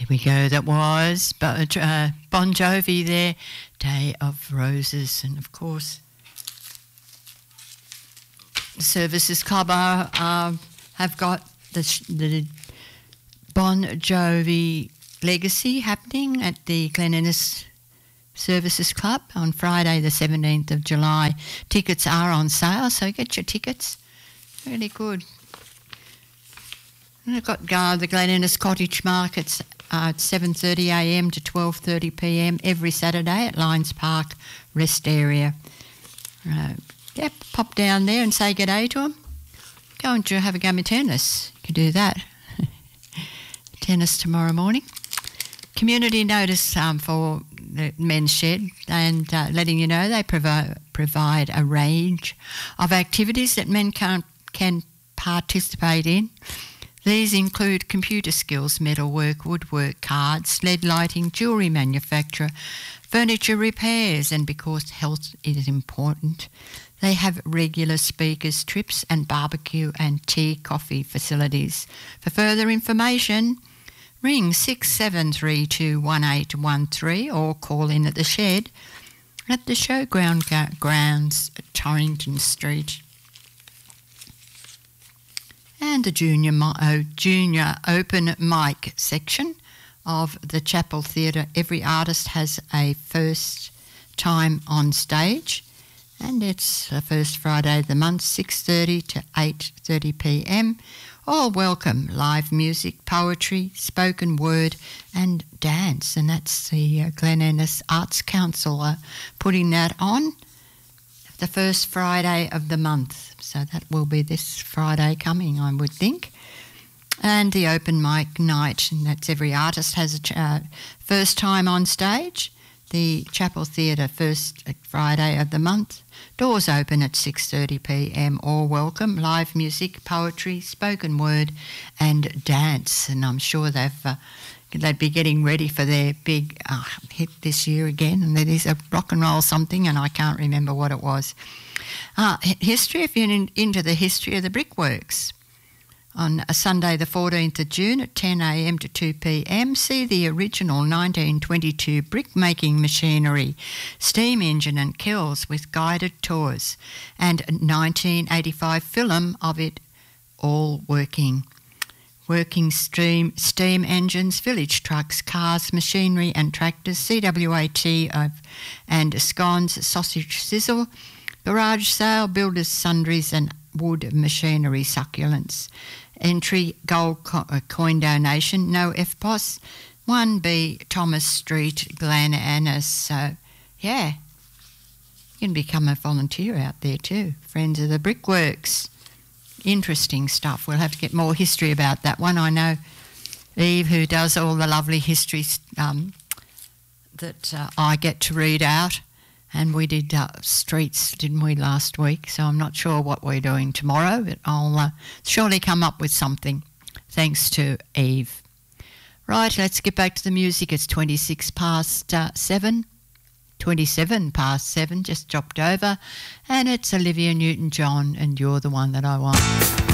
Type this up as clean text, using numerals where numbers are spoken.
There we go, that was Bon Jovi there, Day of Roses. And of course, the Services Club have got the Bon Jovi Legacy happening at the Glen Innes Services Club on Friday the 17th of July. Tickets are on sale, so get your tickets. Really good. And I've got the Glen Innes Cottage Markets at 7:30am to 12:30pm every Saturday at Lions Park Rest Area. Pop down there and say g'day to them. Go and have a game of tennis. You can do that. Tennis tomorrow morning. Community notice for the Men's Shed, and letting you know they provide a range of activities that men can participate in. These include computer skills, metalwork, woodwork, cards, lead lighting, jewellery manufacture, furniture repairs, and because health is important, they have regular speakers, trips and barbecue and tea, coffee facilities. For further information, ring 67321813 or call in at the shed at the Showgrounds at Torrington Street. And the junior open mic section of the Chapel Theatre. Every artist has a first time on stage, and it's the first Friday of the month, 6:30 to 8:30pm. All welcome. Live music, poetry, spoken word and dance. And that's the Glen Innes Arts Council putting that on the first Friday of the month. So that will be this Friday coming, I would think. And the open mic night, and that's every artist has a first time on stage. The Chapel Theatre, first Friday of the month. Doors open at 6:30pm. All welcome. Live music, poetry, spoken word and dance. And I'm sure they'd be getting ready for their big hit this year again. And it is a rock and roll something, and I can't remember what it was. History, if you're into the history of the brickworks. On a Sunday the 14th of June at 10am to 2pm, see the original 1922 brick-making machinery, steam engine and kilns with guided tours, and 1985 film of it all working. Working steam engines, village trucks, cars, machinery and tractors, CWAT and scones, sausage sizzle, garage sale, builders' sundries and wood machinery succulents. Entry, gold coin donation, no FPOS, 1B Thomas Street, Glen Innes. So, yeah, you can become a volunteer out there too. Friends of the Brickworks. Interesting stuff. We'll have to get more history about that one. I know Eve, who does all the lovely history that I get to read out. And we did streets, didn't we, last week? So I'm not sure what we're doing tomorrow, but I'll surely come up with something, thanks to Eve. Right, let's get back to the music. It's 27 past 7, just dropped over. And it's Olivia Newton-John, and You're the One That I Want.